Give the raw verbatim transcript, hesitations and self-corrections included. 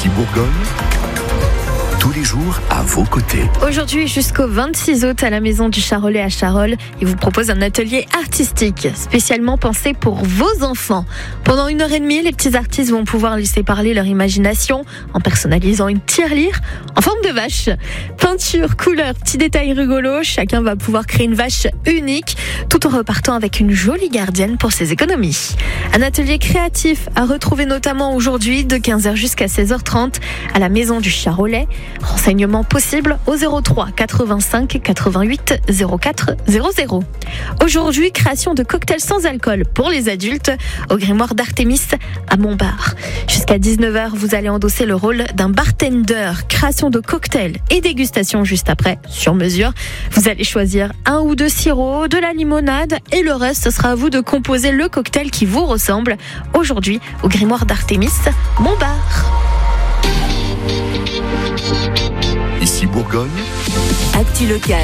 Bourgogne, tous les jours à vos côtés. Aujourd'hui jusqu'au vingt-six août à la Maison du Charolais à Charolles, il vous propose un atelier artistique spécialement pensé pour vos enfants. Pendant une heure et demie, les petits artistes vont pouvoir laisser parler leur imagination en personnalisant une tirelire en forme de vache. Peinture, couleurs, petits détails rigolos, chacun va pouvoir créer une vache unique tout en repartant avec une jolie gardienne pour ses économies. Un atelier créatif à retrouver notamment aujourd'hui de quinze heures jusqu'à seize heures trente à la Maison du Charolais. Renseignements possibles au zéro trois quatre-vingt-cinq quatre-vingt-huit zéro quatre zéro zéro. Aujourd'hui, création de cocktails sans alcool pour les adultes au Grimoire d'Artémis à Montbard. Jusqu'à dix-neuf heures, vous allez endosser le rôle d'un bartender. Création de cocktails et dégustation juste après, sur mesure. Vous allez choisir un ou deux sirops, de la limonade et le reste, ce sera à vous de composer le cocktail qui vous ressemble. Aujourd'hui, au Grimoire d'Artémis, Montbard. Ici Bourgogne, Actu Local.